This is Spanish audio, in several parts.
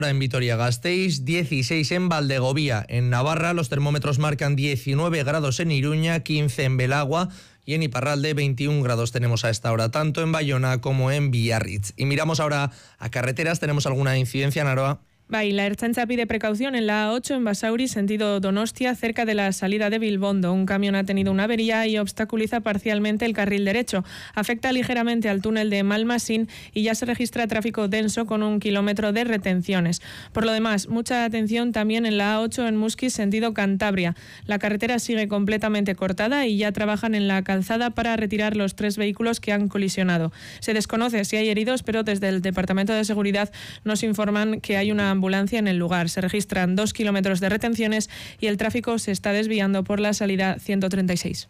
En Vitoria-Gasteiz, 16 en Valdegovía. En Navarra los termómetros marcan 19 grados en Iruña, 15 en Belagua y en Iparralde 21 grados tenemos a esta hora, tanto en Bayona como en Biarritz. Y miramos ahora a carreteras, ¿tenemos alguna incidencia, Naroa? La Ertzaintza pide precaución en la A8 en Basauri, sentido Donostia, cerca de la salida de Bilbondo. Un camión ha tenido una avería y obstaculiza parcialmente el carril derecho. Afecta ligeramente al túnel de Malmasín y ya se registra tráfico denso con 1 kilómetro de retenciones. Por lo demás, mucha atención también en la A8 en Muskiz, sentido Cantabria. La carretera sigue completamente cortada y ya trabajan en la calzada para retirar los 3 vehículos que han colisionado. Se desconoce si hay heridos, pero desde el Departamento de Seguridad nos informan que hay una ambulancia en el lugar. Se registran 2 kilómetros de retenciones y el tráfico se está desviando por la salida 136.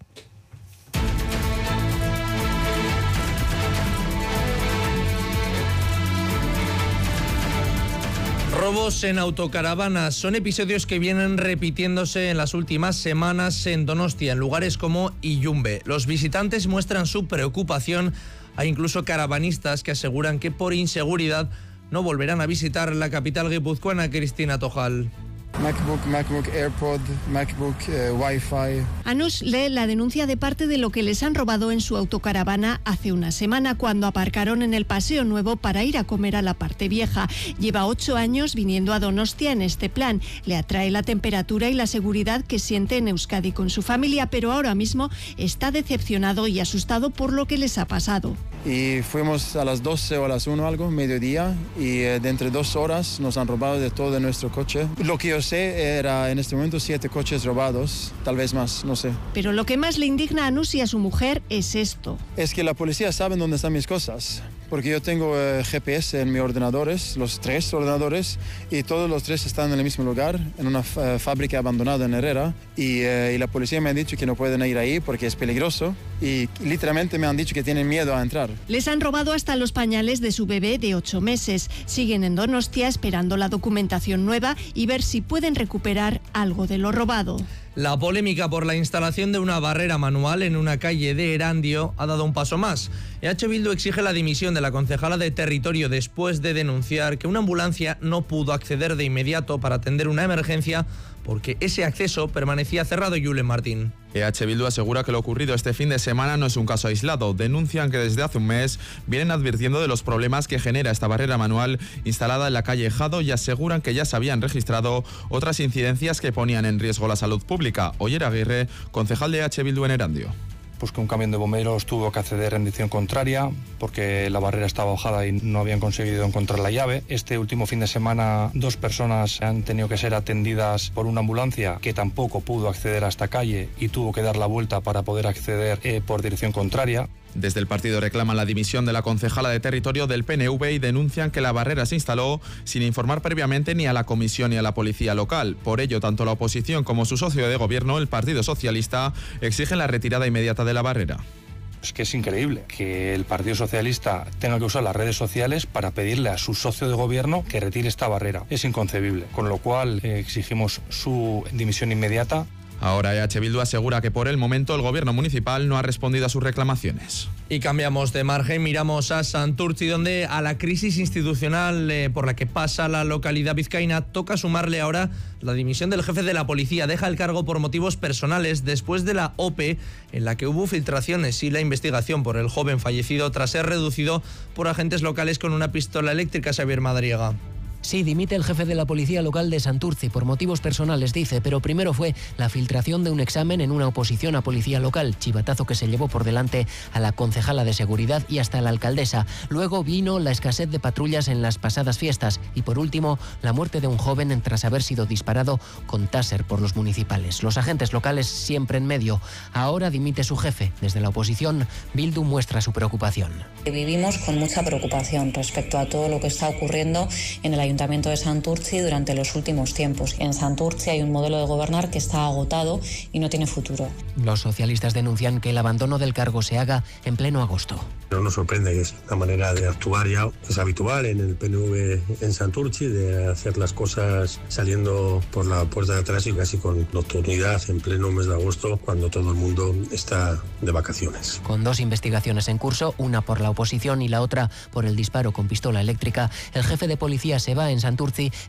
Robos en autocaravanas son episodios que vienen repitiéndose en las últimas semanas en Donostia, en lugares como Illumbe. Los visitantes muestran su preocupación. Hay incluso caravanistas que aseguran que por inseguridad no volverán a visitar la capital guipuzcoana. Cristina Tojal. MacBook, AirPod, MacBook, Wi-Fi. Anus lee la denuncia de parte de lo que les han robado en su autocaravana hace una semana cuando aparcaron en el Paseo Nuevo para ir a comer a la parte vieja. Lleva 8 años viniendo a Donostia en este plan. Le atrae la temperatura y la seguridad que siente en Euskadi con su familia, pero ahora mismo está decepcionado y asustado por lo que les ha pasado. Y fuimos a las 12 o a las 1 algo, mediodía, y dentro de 2 horas nos han robado de todo nuestro coche. Lo que yo sé era en este momento 7 coches robados, tal vez más, no sé. Pero lo que más le indigna a Anus y a su mujer es esto. Es que la policía sabe dónde están mis cosas, porque yo tengo GPS en mis ordenadores, los 3 ordenadores, y todos los 3 están en el mismo lugar, en una fábrica abandonada en Herrera, y la policía me ha dicho que no pueden ir ahí porque es peligroso, y literalmente me han dicho que tienen miedo a entrar. Les han robado hasta los pañales de su bebé de 8 meses. Siguen en Donostia esperando la documentación nueva y ver si pueden recuperar algo de lo robado. La polémica por la instalación de una barrera manual en una calle de Erandio ha dado un paso más. EH Bildu exige la dimisión de la concejala de Territorio después de denunciar que una ambulancia no pudo acceder de inmediato para atender una emergencia porque ese acceso permanecía cerrado. Julen Martín. EH Bildu asegura que lo ocurrido este fin de semana no es un caso aislado. Denuncian que desde hace un mes vienen advirtiendo de los problemas que genera esta barrera manual instalada en la calle Jado y aseguran que ya se habían registrado otras incidencias que ponían en riesgo la salud pública. Oyer Aguirre, concejal de EH Bildu en Erandio. Pues que un camión de bomberos tuvo que acceder en dirección contraria porque la barrera estaba bajada y no habían conseguido encontrar la llave. Este último fin de semana 2 personas han tenido que ser atendidas por una ambulancia que tampoco pudo acceder a esta calle y tuvo que dar la vuelta para poder acceder por dirección contraria. Desde el partido reclaman la dimisión de la concejala de Territorio del PNV y denuncian que la barrera se instaló sin informar previamente ni a la comisión ni a la policía local. Por ello, tanto la oposición como su socio de gobierno, el Partido Socialista, exigen la retirada inmediata de la barrera. Es que es increíble que el Partido Socialista tenga que usar las redes sociales para pedirle a su socio de gobierno que retire esta barrera. Es inconcebible, con lo cual exigimos su dimisión inmediata. Ahora EH Bildu asegura que por el momento el gobierno municipal no ha respondido a sus reclamaciones. Y cambiamos de margen, miramos a Santurtzi, donde a la crisis institucional por la que pasa la localidad vizcaína toca sumarle ahora la dimisión del jefe de la policía. Deja el cargo por motivos personales después de la OPE en la que hubo filtraciones y la investigación por el joven fallecido tras ser reducido por agentes locales con una pistola eléctrica. Xavier Madariaga. Sí, dimite el jefe de la policía local de Santurtzi por motivos personales, dice, pero primero fue la filtración de un examen en una oposición a policía local, chivatazo que se llevó por delante a la concejala de seguridad y hasta a la alcaldesa. Luego vino la escasez de patrullas en las pasadas fiestas y por último la muerte de un joven tras haber sido disparado con taser por los municipales. Los agentes locales siempre en medio. Ahora dimite su jefe. Desde la oposición, Bildu muestra su preocupación. Vivimos con mucha preocupación respecto a todo lo que está ocurriendo en el Ayuntamiento de Santurtzi durante los últimos tiempos. En Santurtzi hay un modelo de gobernar que está agotado y no tiene futuro. Los socialistas denuncian que el abandono del cargo se haga en pleno agosto. No nos sorprende que es una manera de actuar ya es habitual en el PNV en Santurtzi, de hacer las cosas saliendo por la puerta de atrás y casi con nocturnidad en pleno mes de agosto, cuando todo el mundo está de vacaciones. Con 2 investigaciones en curso, una por la oposición y la otra por el disparo con pistola eléctrica, el jefe de policía se va en Santurtzi